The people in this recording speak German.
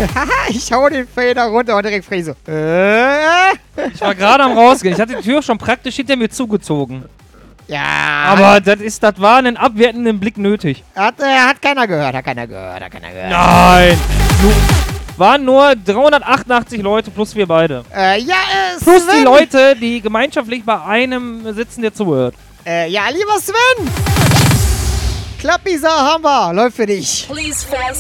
Ich hau den Fader runter und direkt Friso. Ich war gerade am rausgehen. Ich hatte die Tür schon praktisch hinter mir zugezogen. Ja. Aber das war einen abwertenden Blick nötig. Hat keiner gehört, Nein! Waren nur 388 Leute plus wir beide. Sven. Plus die Leute, die gemeinschaftlich bei einem sitzen, der zuhört. Ja, lieber Sven. Klappisa haben wir. Läuft für dich. Please fasten